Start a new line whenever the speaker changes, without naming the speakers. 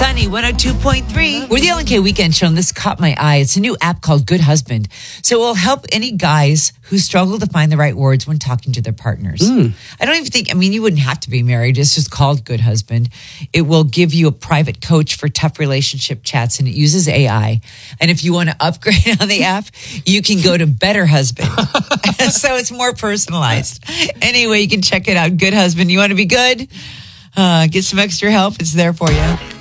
Sunny 102.3. We're the LNK Weekend Show, and this caught my eye. It's a new app called Good Husband. So it will help any guys who struggle to find the right words when talking to their partners. I don't even think, you wouldn't have to be married. It's just called Good Husband. It will give you a private coach for tough relationship chats, and it uses AI. And if you want to upgrade on the app, you can go to Better Husband. So it's more personalized. Anyway, you can check it out. Good Husband. You want to be good? Get some extra help. It's there for you.